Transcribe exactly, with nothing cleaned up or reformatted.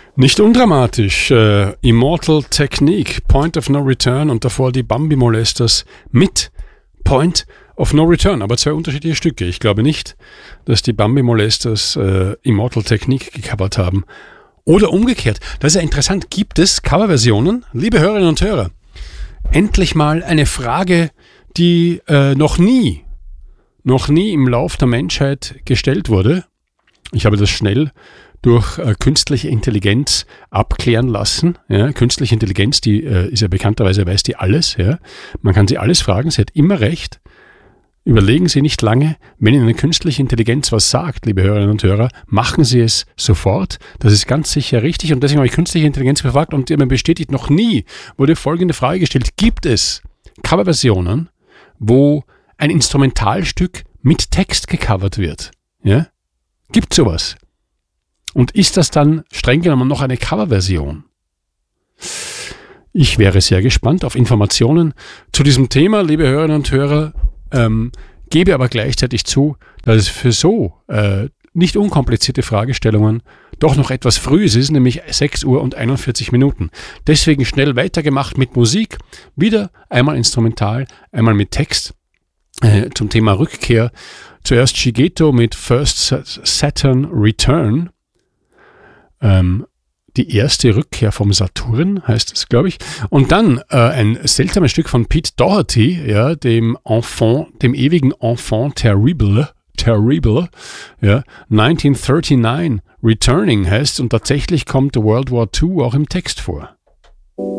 Nicht undramatisch. Äh, Immortal Technique, Point of No Return und davor die Bambi Molesters mit Point of No Return, aber zwei unterschiedliche Stücke. Ich glaube nicht, dass die Bambi Molesters äh, Immortal Technique gecovert haben. Oder umgekehrt. Das ist ja interessant. Gibt es Coverversionen? Liebe Hörerinnen und Hörer, endlich mal eine Frage, die äh, noch nie, noch nie im Lauf der Menschheit gestellt wurde. Ich habe das schnell durch äh, künstliche Intelligenz abklären lassen. Ja, künstliche Intelligenz, die äh, ist ja bekannterweise, weiß die alles. Ja. Man kann sie alles fragen, sie hat immer recht. Überlegen Sie nicht lange, wenn Ihnen eine künstliche Intelligenz was sagt, liebe Hörerinnen und Hörer, machen Sie es sofort. Das ist ganz sicher richtig und deswegen habe ich künstliche Intelligenz gefragt und mir bestätigt, noch nie wurde folgende Frage gestellt. Gibt es Coverversionen, wo ein Instrumentalstück mit Text gecovert wird? Ja? Gibt sowas? Und ist das dann streng genommen noch eine Coverversion? Ich wäre sehr gespannt auf Informationen zu diesem Thema, liebe Hörerinnen und Hörer. Ähm, gebe aber gleichzeitig zu, dass es für so äh, nicht unkomplizierte Fragestellungen doch noch etwas früh ist. Es ist nämlich sechs Uhr und einundvierzig Minuten. Deswegen schnell weitergemacht mit Musik. Wieder einmal instrumental, einmal mit Text äh, zum Thema Rückkehr. Zuerst Shigeto mit First Saturn Return. Ähm, die erste Rückkehr vom Saturn, heißt es, glaube ich. Und dann äh, ein seltsames Stück von Pete Doherty, ja, dem Enfant, dem ewigen Enfant terrible, terrible, ja, neunzehnhundertneununddreißig, Returning heißt es, und tatsächlich kommt World War Two auch im Text vor.